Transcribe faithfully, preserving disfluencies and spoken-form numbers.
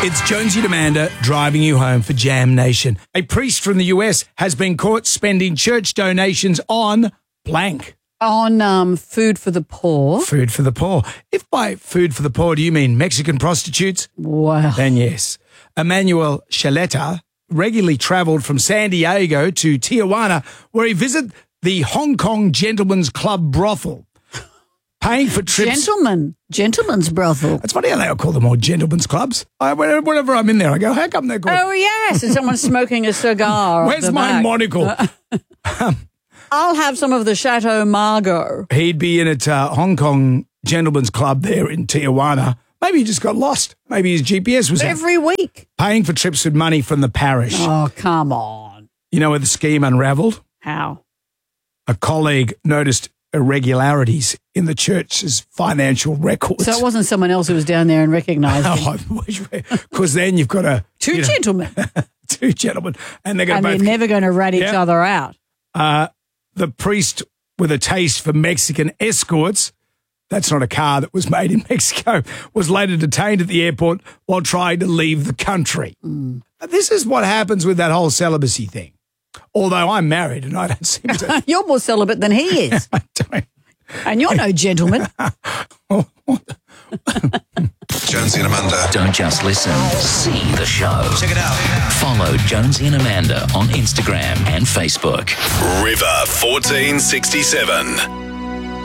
It's Jonesy and Amanda driving you home for Jam Nation. A priest from the U S has been caught spending church donations on blank. On um, food for the poor. Food for the poor. If by food for the poor do you mean Mexican prostitutes, Wow. then yes. Emmanuel Chaleta regularly travelled from San Diego to Tijuana, where he visited the Hong Kong Gentlemen's Club brothel, paying for trips. Gentlemen. Gentlemen's brothel. It's funny how they all call them all gentlemen's clubs. I, whenever I'm in there, I go, how come they're called? Oh, yes. And someone's smoking a cigar. at Where's the my back. monocle? I'll have some of the Chateau Margaux. He'd be in at uh, Hong Kong Gentlemen's Club there in Tijuana. Maybe he just got lost. Maybe his G P S was out. Every week. Paying for trips with money from the parish. Oh, come on. You know where the scheme unravelled? How? A colleague noticed irregularities in the church's financial records. So it wasn't someone else who was down there and recognised him. Because then you've got a... Two you know, gentlemen. two gentlemen. And they're going And to they're both... never going to rat each Yeah. other out. Uh, the priest with a taste for Mexican escorts, that's not a car that was made in Mexico, was later detained at the airport while trying to leave the country. Mm. This is what happens with that whole celibacy thing. Although I'm married and I don't seem to... You're more celibate than he is. I don't... And you're no gentleman. Jonesy and Amanda. Don't just listen, see the show. Check it out. Follow Jonesy and Amanda on Instagram and Facebook. River fourteen sixty-seven.